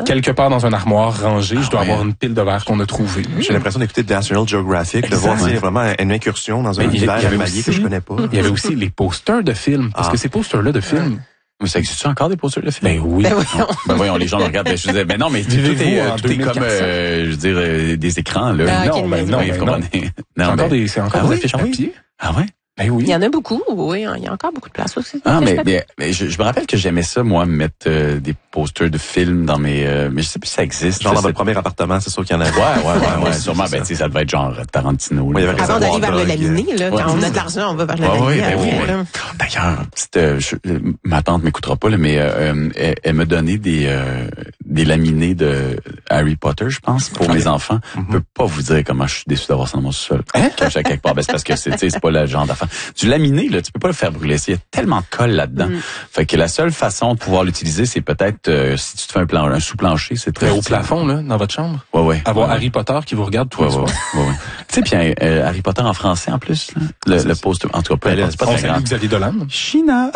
quelque part dans un armoire rangé. Je dois avoir une pile de verres qu'on a trouvé. J'ai l'impression d'écouter National Geographic, de voir vraiment une incursion dans un univers animalier que je connais pas. Il y avait aussi les posters de films, parce que ces posters-là de films... Mais ça existe encore des posters de films? Ben oui. Ben voyons, les gens le regardent. Je disais, non, mais tout est comme, je veux dire, des écrans, là. C'est encore des affiches papier. Ah ouais? Ben oui. Il y en a beaucoup, oui. Il y a encore beaucoup de place aussi. Mais je me rappelle que j'aimais ça, moi, mettre des posters de films dans mes... mais je sais plus si ça existe. Genre dans votre premier appartement, c'est sûr qu'il y en avait. Ouais, sûrement. Ben, tu sais, ça devait être genre Tarantino. Avant d'aller vers le laminé, là, quand on a de l'argent, on va vers le laminé. D'ailleurs, ma tante m'écoutera pas, là, mais elle m'a donné des laminés de Harry Potter, je pense, pour mes enfants. Je peux pas vous dire comment je suis déçu d'avoir ça dans mon sous-sol. Quand je quelque part, ben, c'est parce que c'est pas le genre d'affaire. Du laminé, là, tu peux pas le faire brûler. Il y a tellement de colle là-dedans. Fait que la seule façon de pouvoir l'utiliser, c'est peut-être si tu te fais un sous-plancher, c'est très au plafond, là, dans votre chambre. Ouais. Avoir Harry Potter qui vous regarde tous les soirs. Ouais. Tu sais, puis Harry Potter en français en plus, là, le poster. En tout cas, c'est pas très grand. Xavier Dolan. China.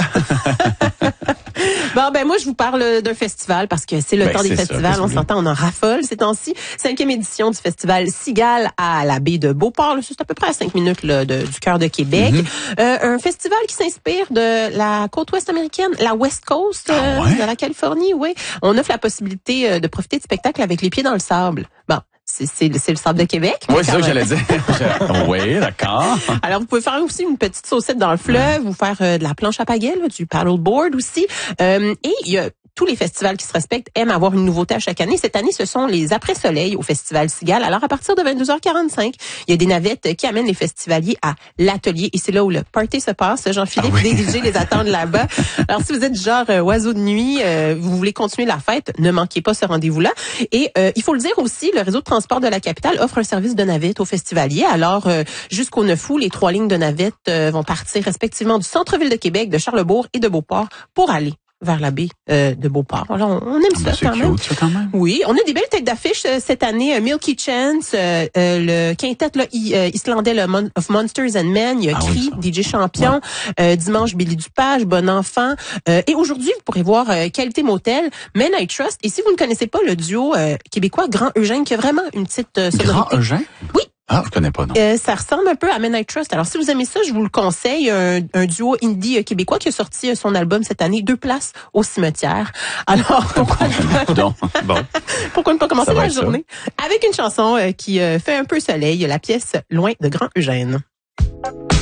Bon, ben moi, je vous parle d'un festival parce que c'est le temps des festivals. On s'entend, on en raffole ces temps-ci. 5e édition du festival Cigale à la baie de Beauport. C'est à peu près à 5 minutes là, du cœur de Québec. Un festival qui s'inspire de la côte ouest américaine, la West Coast de la Californie. Oui, on offre la possibilité de profiter de spectacles avec les pieds dans le sable. Bon. C'est le sable de Québec. Oui, c'est ça que j'allais dire. Oui, d'accord. Alors, vous pouvez faire aussi une petite saucette dans le fleuve ou faire de la planche à pagaie, là, du paddleboard aussi. Et il y a tous les festivals qui se respectent aiment avoir une nouveauté à chaque année. Cette année, ce sont les après-soleil au Festival Cigale. Alors, à partir de 22h45, il y a des navettes qui amènent les festivaliers à l'atelier. Et c'est là où le party se passe. Jean-Philippe, des DJ les attendent là-bas. Alors, si vous êtes du genre oiseau de nuit, vous voulez continuer la fête, ne manquez pas ce rendez-vous-là. Et il faut le dire aussi, le réseau de transport de la capitale offre un service de navette aux festivaliers. Alors, jusqu'au 9 août, les 3 lignes de navettes vont partir respectivement du centre-ville de Québec, de Charlesbourg et de Beauport pour aller vers la baie de Beauport. Alors, on aime ça quand même. C'est cute, ça, quand même. Oui, on a des belles têtes d'affiche cette année. Milky Chance, le quintet là, islandais of Monsters and Men, il y a Cree, DJ Champion, dimanche Billy Dupage, Bon Enfant. Et aujourd'hui, vous pourrez voir Qualité Motel, Men I Trust. Et si vous ne connaissez pas le duo québécois Grand Eugène, qui a vraiment une petite sonorité. Grand Eugène? Oui. Ah, je connais pas, non. Ça ressemble un peu à Men I Trust. Alors, si vous aimez ça, je vous le conseille. Un duo indie québécois qui a sorti son album cette année, 2 places au cimetière. Alors, pourquoi ne pas commencer la journée avec une chanson qui fait un peu soleil, la pièce Loin de Grand Eugène.